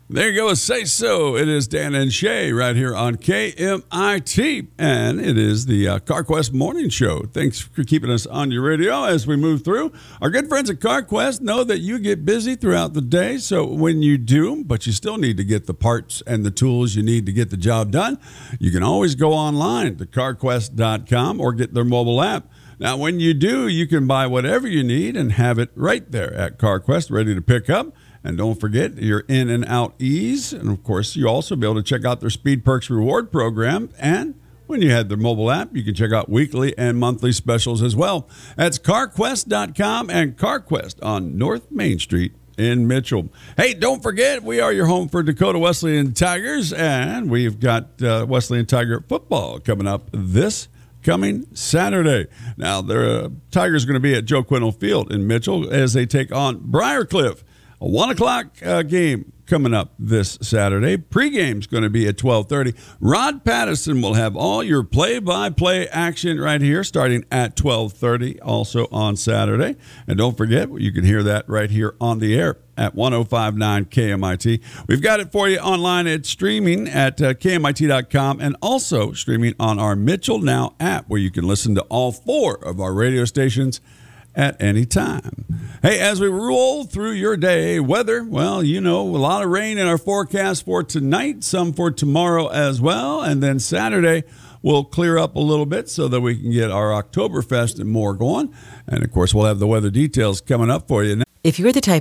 There you go. Say so. It is Dan and Shay right here on KMIT, and it is the CarQuest Morning Show. Thanks for keeping us on your radio as we move through. Our good friends at CarQuest know that you get busy throughout the day, so when you do, but you still need to get the parts and the tools you need to get the job done, you can always go online to CarQuest.com or get their mobile app. Now, when you do, you can buy whatever you need and have it right there at CarQuest, ready to pick up. And don't forget your in and out ease. And, of course, you also be able to check out their Speed Perks reward program. And when you have their mobile app, you can check out weekly and monthly specials as well. That's CarQuest.com and CarQuest on North Main Street in Mitchell. Hey, don't forget, we are your home for Dakota Wesleyan Tigers. And we've got Wesleyan Tiger football coming up this coming Saturday. Now, the Tigers are going to be at Joe Quinnell Field in Mitchell as they take on Briarcliff. A 1 o'clock game coming up this Saturday. Pre-game's going to be at 12:30. Rod Patterson will have all your play-by-play action right here starting at 12:30 also on Saturday. And don't forget, you can hear that right here on the air at 105.9 KMIT. We've got it for you online at streaming at KMIT.com and also streaming on our Mitchell Now app where you can listen to all 4 of our radio stations at any time. Hey, as we roll through your day, weather, well, you know, a lot of rain in our forecast for tonight, some for tomorrow as well, and then Saturday will clear up a little bit so that we can get our Oktoberfest and more going. And, of course, we'll have the weather details coming up for you. If you're the type